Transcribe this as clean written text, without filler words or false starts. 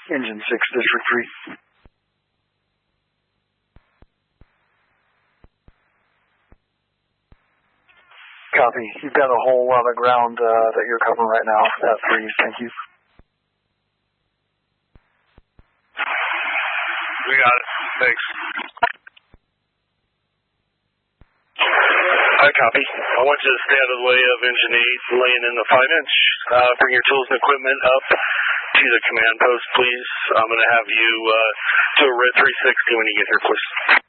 Engine 6, District 3. Copy. You've got a whole lot of ground that you're covering right now. That's 3. Thank you. We got it. Thanks. Hi, copy. I want you to stay out of the way of Engine 8 laying in the 5-inch. Bring your tools and equipment up to the command post, please. I'm going to have you do a red 360 when you get here, please.